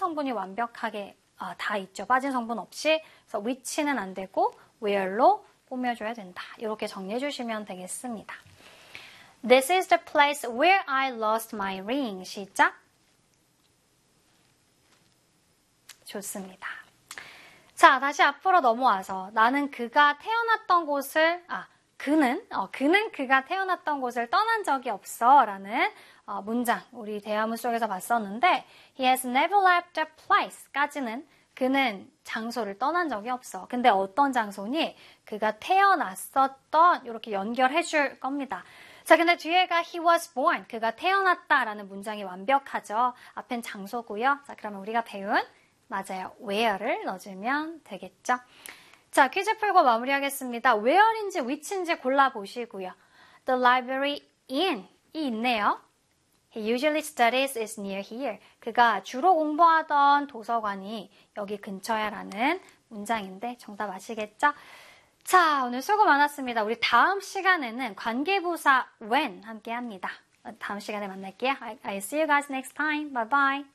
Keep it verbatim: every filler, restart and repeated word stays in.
성분이 완벽하게 아, 다 있죠. 빠진 성분 없이. 그래서 which는 안 되고 where로 꾸며줘야 된다. 이렇게 정리해 주시면 되겠습니다. This is the place where I lost my ring. 시작. 좋습니다. 자, 다시 앞으로 넘어와서 나는 그가 태어났던 곳을 아 그는 어, 그는 그가 태어났던 곳을 떠난 적이 없어 라는 어, 문장 우리 대화문 속에서 봤었는데 He has never left a place 까지는 그는 장소를 떠난 적이 없어. 근데 어떤 장소니? 그가 태어났었던 이렇게 연결해 줄 겁니다. 자, 근데 뒤에가 he was born 그가 태어났다 라는 문장이 완벽하죠. 앞엔 장소고요. 자, 그러면 우리가 배운 맞아요. where를 넣어주면 되겠죠. 자, 퀴즈 풀고 마무리하겠습니다. where인지 which인지 골라보시고요. The library in 이 있네요. He usually studies is near here. 그가 주로 공부하던 도서관이 여기 근처야 라는 문장인데 정답 아시겠죠? 자, 오늘 수고 많았습니다. 우리 다음 시간에는 관계부사 when 함께 합니다. 다음 시간에 만날게요. I'll see you guys next time. Bye bye.